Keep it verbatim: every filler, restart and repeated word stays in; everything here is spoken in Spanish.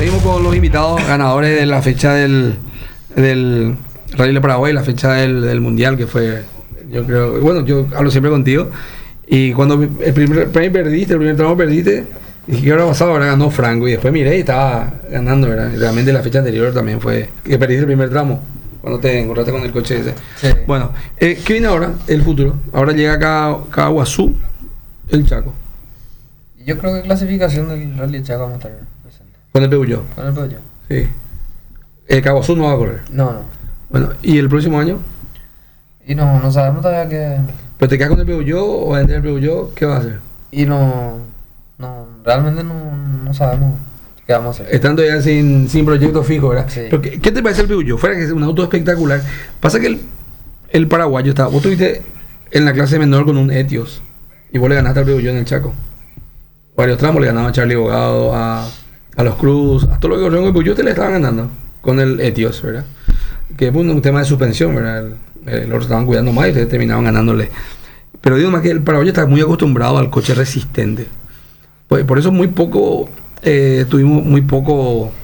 seguimos con los invitados ganadores de la fecha del, del Rally de Paraguay, la fecha del, del Mundial, que fue, yo creo, bueno, yo hablo siempre contigo, y cuando el primer premio perdiste, el primer tramo perdiste, dije, ¿qué habrá pasado? Ahora ganó Franco, y después miré y estaba ganando, ¿verdad? Y realmente la fecha anterior también fue que perdiste el primer tramo, cuando te encontraste con el coche ese. Sí. Bueno, eh, ¿qué viene ahora? El futuro. Ahora llega acá Caguazú, el Chaco. Yo creo que clasificación del Rally de Chaco vamos a estar presente. Con el Peugeot. Con el Peugeot. Sí. El Caguazú no va a correr. No, no. Bueno, ¿y el próximo año? Y no, no sabemos todavía qué. ¿Pero te quedas con el Peugeot o vas a entrar el Peugeot? ¿Qué vas a hacer? Y no. No, realmente no, no sabemos qué vamos a hacer. Estando ya sin, sin proyecto fijo, ¿verdad? Sí. Pero ¿qué, ¿Qué te parece el Peugeot? Fuera que es un auto espectacular. Pasa que el, el paraguayo está. Vos estuviste en la clase menor con un Etios y vos le ganaste al Peugeot en el Chaco. Varios tramos le ganaban a Charlie Bogado, a, a los Cruz, a todo lo que corrieron con el Peugeot te le estaban ganando con el Etios, ¿verdad? Que es un tema de suspensión, ¿verdad? El, el, los estaban cuidando más y ustedes terminaban ganándole. Pero digo más que el paraguayo está muy acostumbrado al coche resistente. Por, por eso muy poco, eh, tuvimos muy poco